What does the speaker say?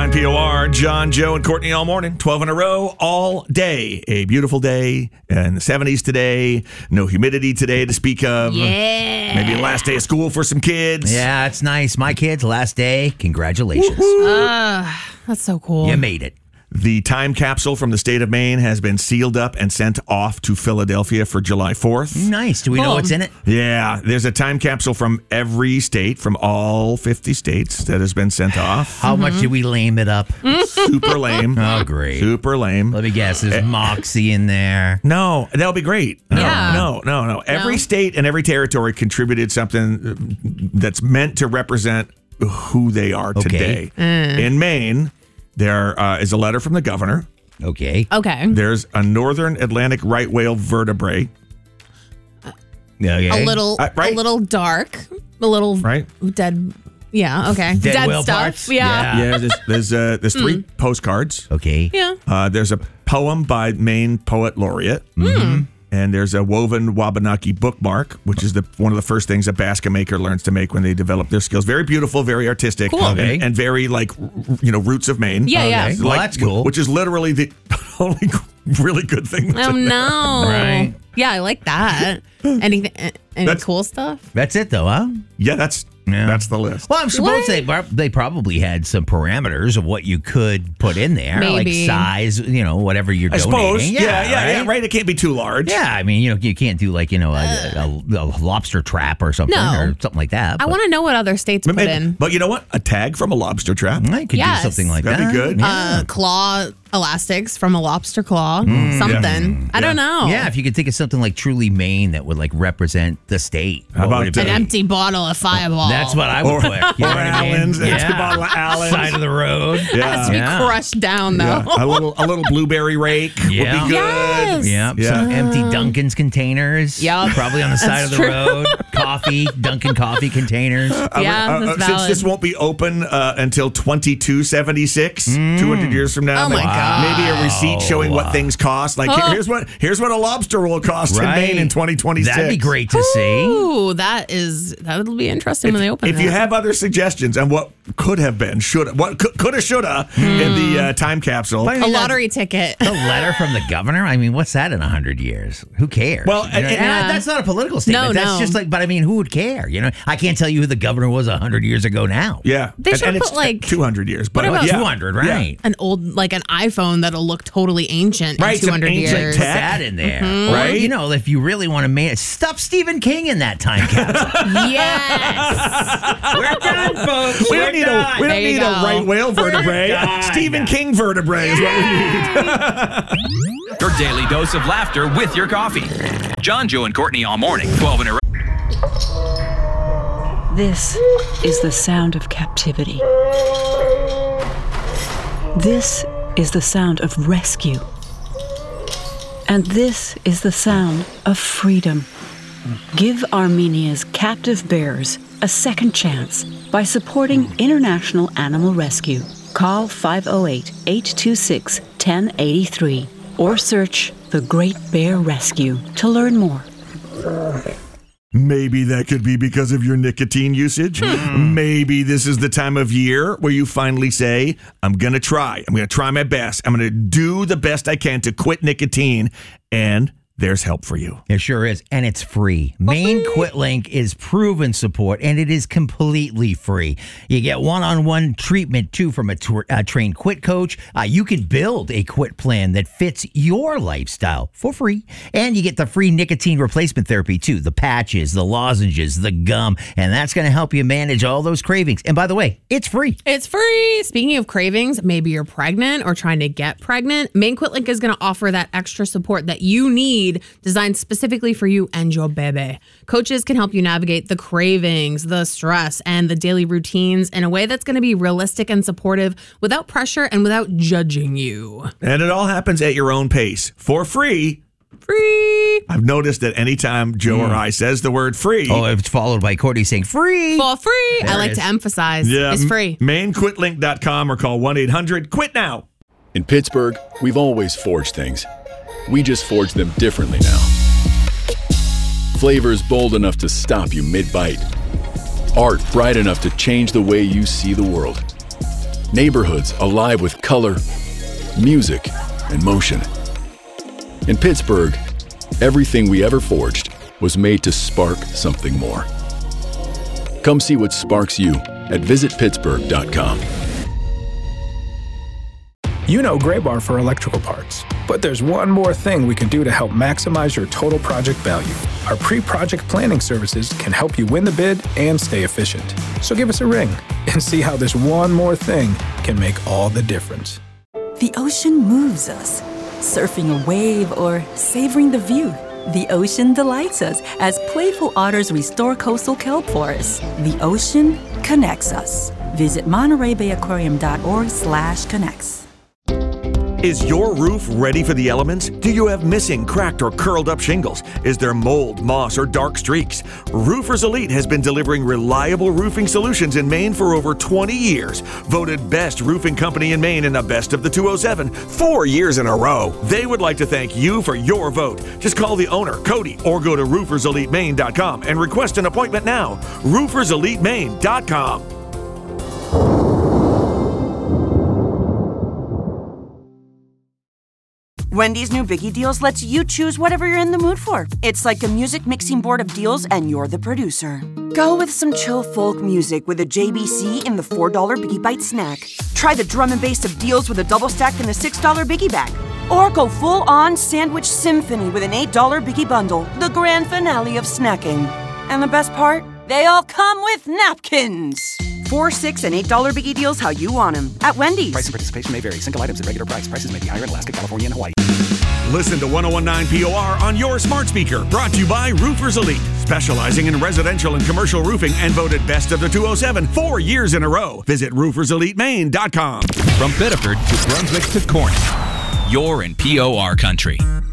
WINPOR, John, Joe, and Courtney all morning. 12 in a row, all day. A beautiful day in the 70s today. No humidity today to speak of. Yeah. Maybe the last day of school for some kids. Yeah, it's nice. My kids, last day. Congratulations. That's so cool. You made it. The time capsule from the state of Maine has been sealed up and sent off to Philadelphia for July 4th. Nice. Do we know what's in it? Yeah, there's a time capsule from every state, from all 50 states that has been sent off. How much did we lame it up? Super lame. Oh, great. Super lame. Let me guess. There's Moxie in there. No, that'll be great. Yeah. No. Every state and every territory contributed something that's meant to represent who they are today. In Maine, there is a letter from the governor. Okay. Okay. There's a northern Atlantic right whale vertebrae. Okay. A little dark. A little Right. dead. Yeah. Okay. Dead whale stuff. parts? Yeah. Yeah, there's three postcards. Okay. Yeah. There's a poem by Maine Poet Laureate. And there's a woven Wabanaki bookmark, which is one of the first things a basket maker learns to make when they develop their skills. Very beautiful, very artistic, Cool. Okay. and very roots of Maine. Yeah, yeah. Okay. Well, that's cool. Which is literally the only really good thing. That's Oh in there. no. Right. Yeah, I like that. Any cool stuff? That's it, though, huh? Yeah, that's the list. Well, I'm supposed they probably had some parameters of what you could put in there, Maybe. like size, whatever you're I donating. suppose. Yeah, right. It can't be too large. Yeah, I mean, you can't do like a lobster trap or something No. or something like that. I want to know what other states put in. But you know what? A tag from a lobster trap. I could Yes. do something like That'd that. be good. Yeah. Claw elastics from a lobster claw. Something. I don't know. Yeah, if you could think of something like truly Maine that would like represent the state. How What about would it be? An empty bottle of Fireball. That's what I would put. You know what I mean? Allen's. It's a bottle of Allen's. Side of the road. Has to be crushed down though. Yeah. a little blueberry rake Yeah. would be good. Yes. Yeah, Yeah. some empty Dunkin's containers. Yup. Probably on the side of the road. Coffee, Dunkin' coffee containers. Yeah, that's Since valid. this won't be open until 2276, 200 years from now. Oh, my God. Maybe a receipt showing what things cost. Like here's what a lobster roll costs in Maine in 2026. That'd be great to see. Ooh, that'll be interesting when they open If it. you have other suggestions on what could have been, coulda, shoulda in the time capsule. a lottery ticket. A letter from the governor? I mean, what's that in 100 years? Who cares? Well, You know, and that's not a political statement. No, That's no. just like, but I mean, who would care? I can't tell you who the governor was 100 years ago now. Yeah, They should and put, it's like- 200 years. But about 200, right? An old, like an iPhone that'll look totally ancient Right, in 200 some ancient years. Put tech. that in there. Right? Or, if you really want to stuff Stephen King in that time capsule. Yes. We're done, folks. We don't need a There you go. right whale vertebrae. done. Stephen King vertebrae is what we need. Your daily dose of laughter with your coffee. John, Joe, and Courtney all morning, 12 in a row. This is the sound of captivity. This is the sound of rescue. And this is the sound of freedom. Give Armenia's captive bears a second chance by supporting International Animal Rescue. Call 508-826-1083 or search The Great Bear Rescue to learn more. Maybe that could be because of your nicotine usage. Maybe this is the time of year where you finally say, I'm going to try. I'm going to try my best. I'm going to do the best I can to quit nicotine. And there's help for you. It sure is. And it's free. Maine Quit Link is proven support, and it is completely free. You get one-on-one treatment, too, from a trained quit coach. You can build a quit plan that fits your lifestyle for free. And you get the free nicotine replacement therapy, too. The patches, the lozenges, the gum. And that's going to help you manage all those cravings. And by the way, it's free. It's free. Speaking of cravings, maybe you're pregnant or trying to get pregnant. Maine Quit Link is going to offer that extra support that you need, designed specifically for you and your baby. Coaches can help you navigate the cravings, the stress, and the daily routines in a way that's going to be realistic and supportive without pressure and without judging you. And it all happens at your own pace for free. Free. I've noticed that anytime Joe or I says the word free. Oh, it's followed by Courtney saying free. For free. There I it like is. to emphasize it's free. MaineQuitLink.com or call 1-800-QUIT-NOW. In Pittsburgh, we've always forged things. We just forge them differently now. Flavors bold enough to stop you mid-bite. Art bright enough to change the way you see the world. Neighborhoods alive with color, music, and motion. In Pittsburgh, everything we ever forged was made to spark something more. Come see what sparks you at visitpittsburgh.com. You know Gray Bar for electrical parts, but there's one more thing we can do to help maximize your total project value. Our pre-project planning services can help you win the bid and stay efficient. So give us a ring and see how this one more thing can make all the difference. The ocean moves us. Surfing a wave or savoring the view. The ocean delights us as playful otters restore coastal kelp forests. The ocean connects us. Visit MontereyBayAquarium.org/connects. Is your roof ready for the elements? Do you have missing, cracked, or curled up shingles? Is there mold, moss, or dark streaks? Roofers Elite has been delivering reliable roofing solutions in Maine for over 20 years. Voted best roofing company in Maine in the Best of the 207 4 years in a row. They would like to thank you for your vote. Just call the owner, Cody, or go to rooferselitemaine.com and request an appointment now. rooferselitemaine.com. Wendy's new Biggie Deals lets you choose whatever you're in the mood for. It's like a music mixing board of deals, and you're the producer. Go with some chill folk music with a JBC in the $4 Biggie Bite snack. Try the drum and bass of deals with a double stack in the $6 Biggie Bag. Or go full-on sandwich symphony with an $8 Biggie Bundle, the grand finale of snacking. And the best part? They all come with napkins. $4, $6, and $8 Biggie Deals how you want them at Wendy's. Price and participation may vary. Single items at regular price. Prices may be higher in Alaska, California, and Hawaii. Listen to 1019 POR on your smart speaker. Brought to you by Roofers Elite, specializing in residential and commercial roofing and voted best of the 207 4 years in a row. Visit rooferselitemaine.com. From Biddeford to Brunswick to Corning, you're in POR country.